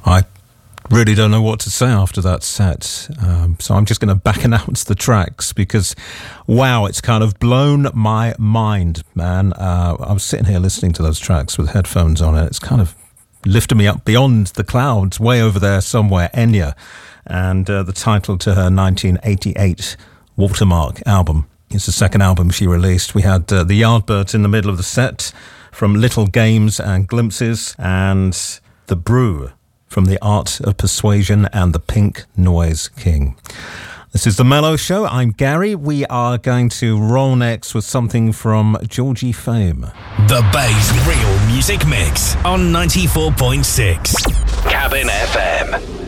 I really don't know what to say after that set, so I'm just going to back announce the tracks because, wow, it's kind of blown my mind, man. I was sitting here listening to those tracks with headphones on, and it's kind of lifted me up beyond the clouds, way over there somewhere, Enya, and the title to her 1988 Watermark album. It's the second album she released. We had the Yardbirds in the middle of the set from Little Games and Glimpses, and The Brew from The Art of Persuasion and The Pink Noise King. This is The Mellow Show. I'm Gary. We are going to roll next with something from Georgie Fame. The Bay's Real Music Mix on 94.6 Cabin FM.